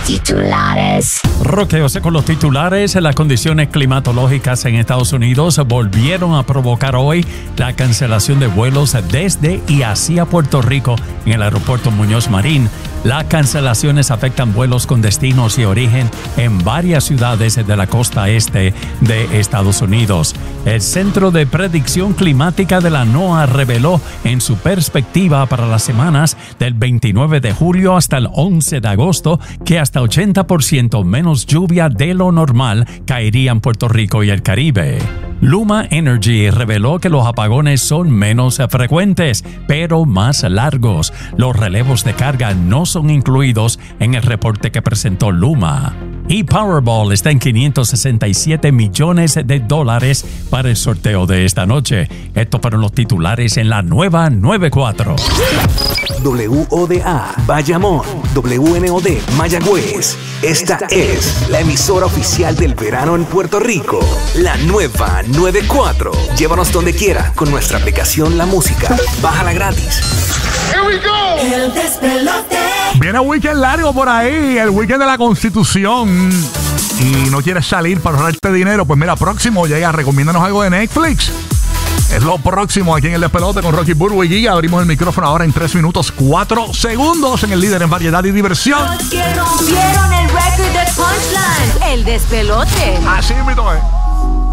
Titulares. Roqueo con los titulares. Las condiciones climatológicas en Estados Unidos volvieron a provocar hoy la cancelación de vuelos desde y hacia Puerto Rico en el aeropuerto Muñoz Marín. Las cancelaciones afectan vuelos con destinos y origen en varias ciudades de la costa este de Estados Unidos. El Centro de Predicción Climática de la NOAA reveló en su perspectiva para las semanas del 29 de julio hasta el 11 de agosto que hasta 80% menos lluvia de lo normal caería en Puerto Rico y el Caribe. Luma Energy reveló que los apagones son menos frecuentes, pero más largos. Los relevos de carga no son incluidos en el reporte que presentó Luma. Y Powerball está en $567 millones para el sorteo de esta noche. Estos fueron los titulares en la nueva 94. WODA, Bayamón, WNOD, Mayagüez. Esta es la emisora oficial del verano en Puerto Rico. La nueva 94. Llévanos donde quiera con nuestra aplicación La Música. Bájala gratis. Here we go. El despelote. Viene un weekend largo por ahí, el weekend de la Constitución. Y no quieres salir para ahorrarte dinero, pues mira, próximo llega, recomiéndanos algo de Netflix. Es lo próximo aquí en El Despelote con Rocky Burbu y Giga. Abrimos el micrófono ahora en 3 minutos 4 segundos en el líder en variedad y diversión. Los que rompieron el récord de Punchline. El Despelote. Así mismo es.